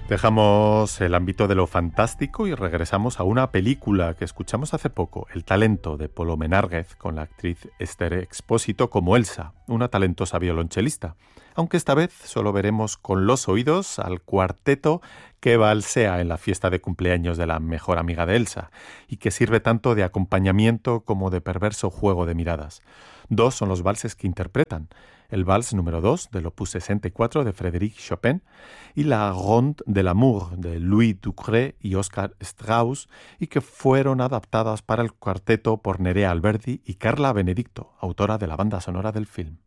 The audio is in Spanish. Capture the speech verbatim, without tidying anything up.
Dejamos el ámbito de lo fantástico y regresamos a una película que escuchamos hace poco, El talento de Polo Menárguez, con la actriz Esther Expósito como Elsa, una talentosa violonchelista. Aunque esta vez solo veremos con los oídos al cuarteto que balsea en la fiesta de cumpleaños de la mejor amiga de Elsa y que sirve tanto de acompañamiento como de perverso juego de miradas. Dos son los valses que interpretan: el vals número dos del opus sesenta y cuatro de Frédéric Chopin y la Ronde de l'amour de Louis Ducré y Oscar Strauss, y que fueron adaptadas para el cuarteto por Nerea Alberdi y Carla Benedicto, autora de la banda sonora del film.